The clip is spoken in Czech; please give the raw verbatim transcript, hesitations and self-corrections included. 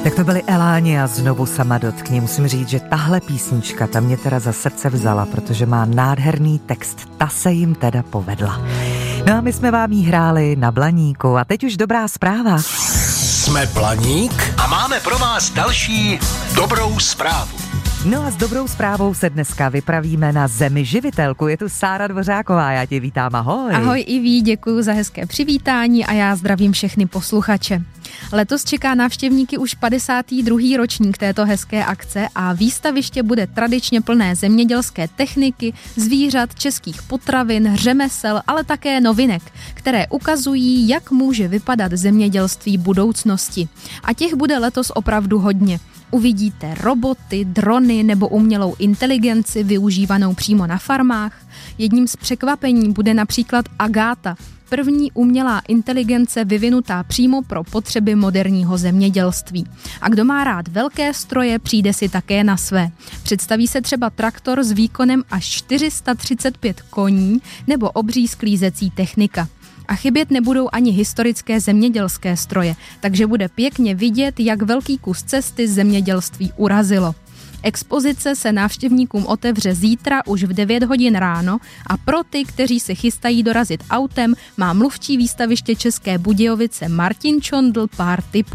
Tak to byly Eláni a Znovu sama dotkni. Musím říct, že tahle písnička, ta mě teda za srdce vzala, protože má nádherný text. Ta se jim teda povedla. No a my jsme vám jí hráli na Blaníku. A teď už dobrá zpráva. Jsme Blaník a máme pro vás další dobrou zprávu. No a s dobrou zprávou se dneska vypravíme na Zemi živitelku. Je tu Sára Dvořáková, já tě vítám, ahoj. Ahoj i ví, děkuji za hezké přivítání a já zdravím všechny posluchače. Letos čeká návštěvníky už padesátý druhý ročník této hezké akce a výstaviště bude tradičně plné zemědělské techniky, zvířat, českých potravin, řemesel, ale také novinek, které ukazují, jak může vypadat zemědělství budoucnosti. A těch bude letos opravdu hodně. Uvidíte roboty, drony nebo umělou inteligenci využívanou přímo na farmách. Jedním z překvapení bude například Agáta, první umělá inteligence vyvinutá přímo pro potřeby moderního zemědělství. A kdo má rád velké stroje, přijde si také na své. Představí se třeba traktor s výkonem až čtyři sta třicet pět koní nebo obří sklízecí technika. A chybět nebudou ani historické zemědělské stroje, takže bude pěkně vidět, jak velký kus cesty zemědělství urazilo. Expozice se návštěvníkům otevře zítra už v devět hodin ráno a pro ty, kteří se chystají dorazit autem, má mluvčí výstaviště České Budějovice Martin Čondl pár tipů.